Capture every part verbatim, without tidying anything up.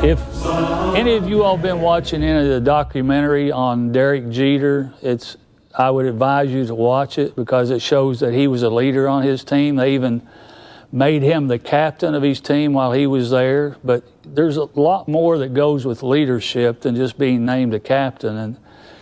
If any of you all been watching any of the documentary on Derek Jeter, it's I would advise you to watch it because it shows that he was a leader on his team. They even made him the captain of his team while he was there. But there's a lot more that goes with leadership than just being named a captain. And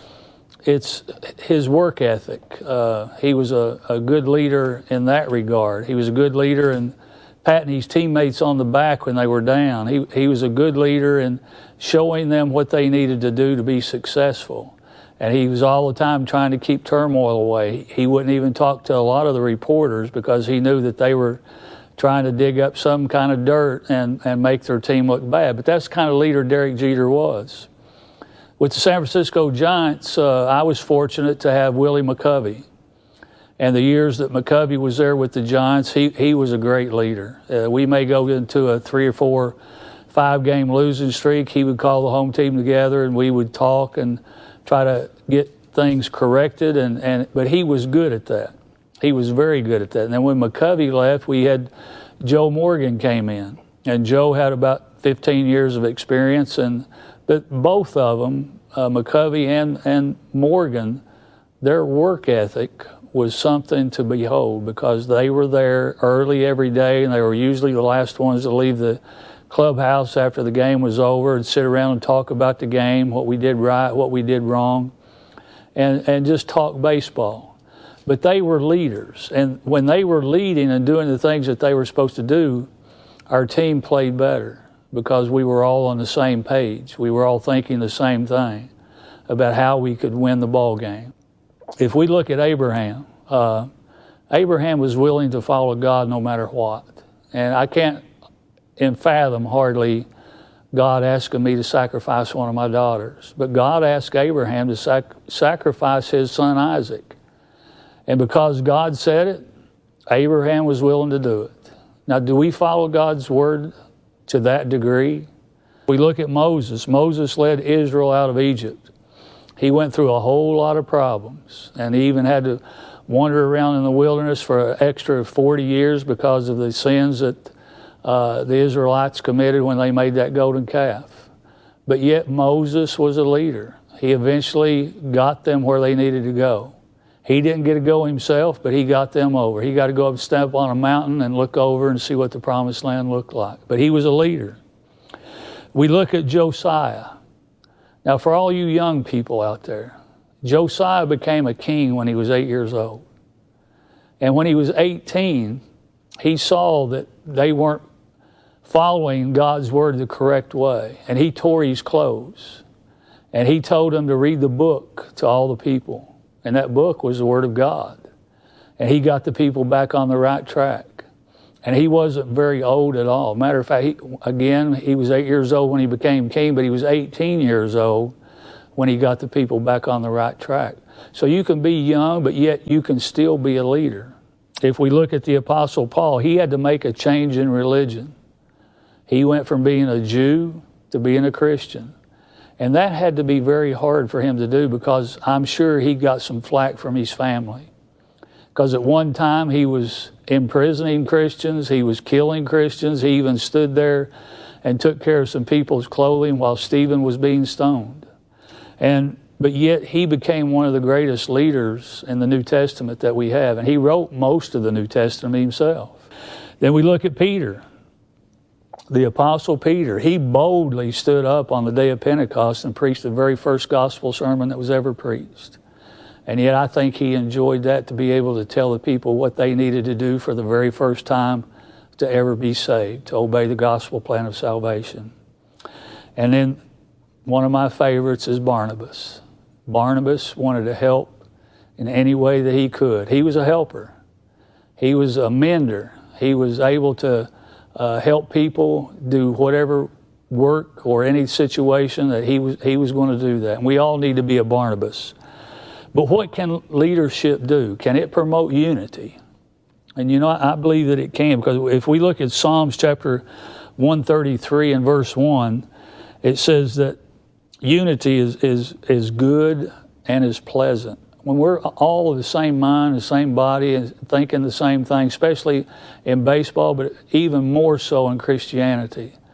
it's his work ethic. Uh, he was a, a good leader in that regard. He was a good leader in patting his teammates on the back when they were down. He, he was a good leader in showing them what they needed to do to be successful. And he was all the time trying to keep turmoil away. He wouldn't even talk to a lot of the reporters because he knew that they were trying to dig up some kind of dirt and, and make their team look bad. But that's the kind of leader Derek Jeter was. With the San Francisco Giants, uh, I was fortunate to have Willie McCovey. And the years that McCovey was there with the Giants, he, he was a great leader. Uh, we may go into a three or four, five-game losing streak. He would call the home team together, and we would talk and try to get things corrected. And, and but he was good at that. He was very good at that. And then when McCovey left, we had Joe Morgan came in. And Joe had about fifteen years of experience. And but both of them, uh, McCovey and, and Morgan, their work ethic was something to behold because they were there early every day, and they were usually the last ones to leave the clubhouse after the game was over and sit around and talk about the game, what we did right, what we did wrong, and, and just talk baseball. But they were leaders, and when they were leading and doing the things that they were supposed to do, our team played better because we were all on the same page. We were all thinking the same thing about how we could win the ball game. If we look at Abraham, uh, Abraham was willing to follow God no matter what. And I can't fathom hardly God asking me to sacrifice one of my daughters. But God asked Abraham to sac- sacrifice his son Isaac. And because God said it, Abraham was willing to do it. Now, do we follow God's word to that degree? We look at Moses. Moses led Israel out of Egypt. He went through a whole lot of problems, and he even had to wander around in the wilderness for an extra forty years because of the sins that uh, the Israelites committed when they made that golden calf. But yet Moses was a leader. He eventually got them where they needed to go. He didn't get to go himself, but he got them over. He got to go up and step on a mountain and look over and see what the promised land looked like. But he was a leader. We look at Josiah. Now, for all you young people out there, Josiah became a king when he was eight years old. And when he was eighteen, he saw that they weren't following God's word the correct way. And he tore his clothes. And he told them to read the book to all the people. And that book was the word of God. And he got the people back on the right track. And he wasn't very old at all. Matter of fact, he, again, he was eight years old when he became king, but he was eighteen years old when he got the people back on the right track. So you can be young, but yet you can still be a leader. If we look at the Apostle Paul, he had to make a change in religion. He went from being a Jew to being a Christian. And that had to be very hard for him to do because I'm sure he got some flack from his family. Because at one time he was imprisoning Christians, he was killing Christians, he even stood there and took care of some people's clothing while Stephen was being stoned. And but yet he became one of the greatest leaders in the New Testament that we have, and he wrote most of the New Testament himself. Then we look at Peter, the Apostle Peter. He boldly stood up on the day of Pentecost and preached the very first gospel sermon that was ever preached. And yet I think he enjoyed that, to be able to tell the people what they needed to do for the very first time to ever be saved, to obey the gospel plan of salvation. And then one of my favorites is Barnabas. Barnabas wanted to help in any way that he could. He was a helper. He was a mender. He was able to uh, help people do whatever work or any situation that he was, he was going to do that. And we all need to be a Barnabas. But what can leadership do? Can it promote unity? And you know, I believe that it can, because if we look at Psalms chapter one thirty-three and verse one, it says that unity is, is, is good and is pleasant. When we're all of the same mind, the same body, and thinking the same thing, especially in baseball, but even more so in Christianity,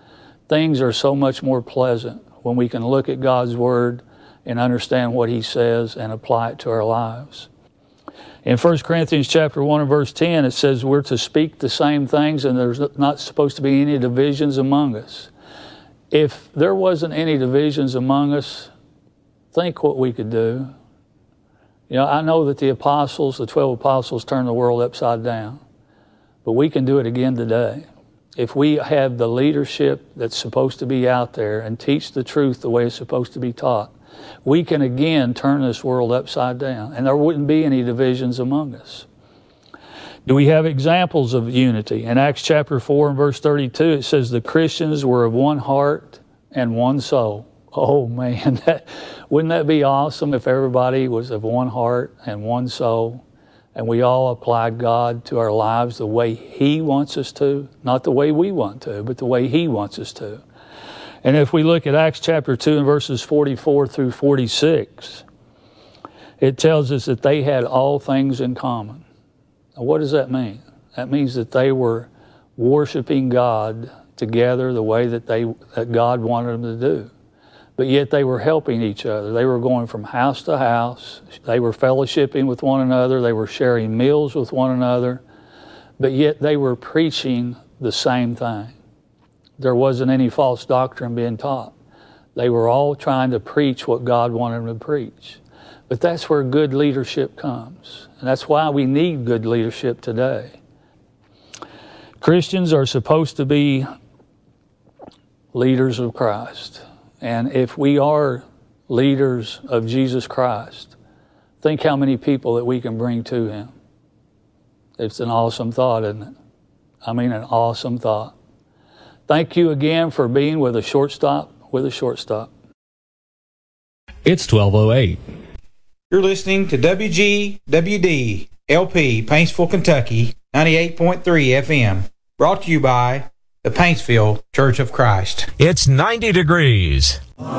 things are so much more pleasant when we can look at God's Word and understand what He says and apply it to our lives. In First Corinthians chapter one and verse ten, it says we're to speak the same things and there's not supposed to be any divisions among us. If there wasn't any divisions among us, think what we could do. You know, I know that the apostles, the twelve apostles, turned the world upside down, but we can do it again today. If we have the leadership that's supposed to be out there and teach the truth the way it's supposed to be taught, we can again turn this world upside down, and there wouldn't be any divisions among us. Do we have examples of unity? In Acts chapter four and verse thirty-two, it says the Christians were of one heart and one soul. Oh man, that, wouldn't that be awesome if everybody was of one heart and one soul, and we all applied God to our lives the way He wants us to, not the way we want to, but the way He wants us to. And if we look at Acts chapter two and verses forty-four through forty-six, it tells us that they had all things in common. Now, what does that mean? That means that they were worshiping God together the way that they that God wanted them to do. But yet they were helping each other. They were going from house to house. They were fellowshipping with one another. They were sharing meals with one another. But yet they were preaching the same thing. There wasn't any false doctrine being taught. They were all trying to preach what God wanted them to preach. But that's where good leadership comes. And that's why we need good leadership today. Christians are supposed to be leaders of Christ. And if we are leaders of Jesus Christ, think how many people that we can bring to Him. It's an awesome thought, isn't it? I mean, an awesome thought. Thank you again for being with a shortstop with a shortstop. It's twelve oh eight. You're listening to W G W D L P, Paintsville, Kentucky, ninety-eight point three F M. Brought to you by the Paintsville Church of Christ. It's ninety degrees.